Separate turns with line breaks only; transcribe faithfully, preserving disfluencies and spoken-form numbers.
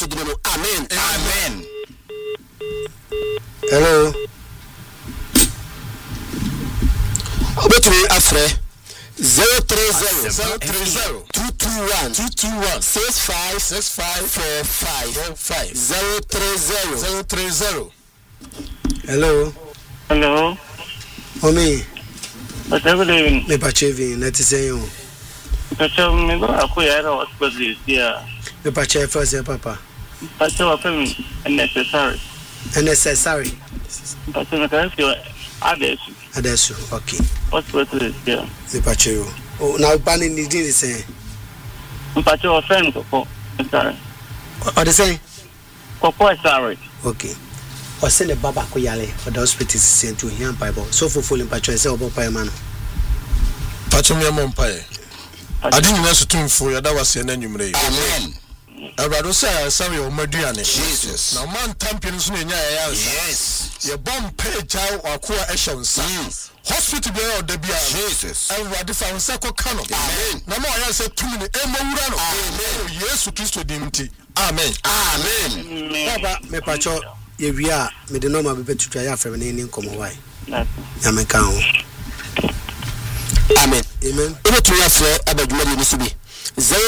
Yesu dimo. Amen.
Amen.
Hello.
Obetumi afre zero three zero
zero three zero
two two one
two two one
six five
six five
four five
four five
zero three zero
zero three zero.
Hello.
Hello.
Omi.
What's happening?
Me pachevi na tise yo.
Pacho me go akuya era hospital here.
Me pache first papa.
Pacho wa femi unnecessary.
Unnecessary.
Pacho me kan feel adesu.
Adesu. Okay.
Hospital here.
Me pache yo. Oh, na bani ni di say.
Pacho wa femi ko. Sorry.
O de say?
Ko sorry.
Okay. O send the baba ko yale for the hospital sent to him bible. So for full pacho say obo pa man.
Pacho me mo mpae. Adi nyina sutumfo ya da wase na nwumre.
Amen.
Abrado say say o maduane.
Jesus.
Na man tampion so nya ya yansa.
Yes.
Ye bom page akoa ehyensa. Hospital be o da bia.
Jesus.
Abrado fa wonsa ko kano.
Amen.
Na ma ya say tumi ni emawura no.
Amen.
Yesu Kristo dimti. Amen.
Amen.
Baba me pacho ye wi a me de normal be tutu ya afre me ni nkomo wai.
That's
Ya me kan ho.
Amen.
Amen.
Obetumi afre abadwuma de ni so bi.